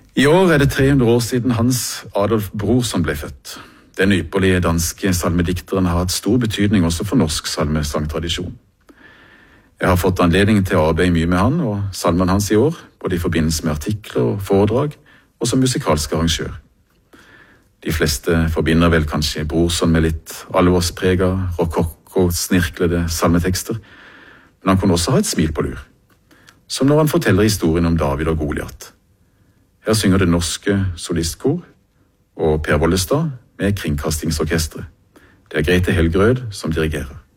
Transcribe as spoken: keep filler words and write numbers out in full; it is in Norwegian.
I år er det tre hundre år siden Hans Adolf Brorson ble født. Den ypperlige danske salmedikteren har hatt stor betydning også for norsk salmesangtradisjon. Jeg har fått anledning til å arbeide mye med han og salmene hans i år, både i forbindelse med artikler og foredrag, og som musikalsk arrangør. De fleste forbinder vel kanskje Brorson med litt alvorsprega, rokokko-snirklede salmetekster, men han kunne også ha et smil på lur, som når han forteller historien om David og Goliat. Her synger det norske solistkor og Per Wollestad med Kringkastingsorkestret. Det er Grete Helgerød som dirigerer.